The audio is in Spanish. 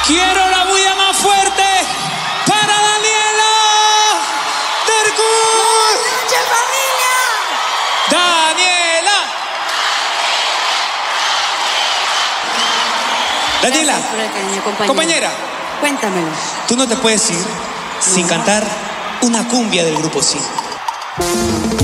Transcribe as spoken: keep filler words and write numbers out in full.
Quiero la bulla más fuerte para Daniela Dergut. ¡Buenas noches, familia! Daniela. Daniela, Gracias por el cariño, compañera. compañera, Cuéntamelo. tú no te puedes ir sin cantar una cumbia del grupo cinco.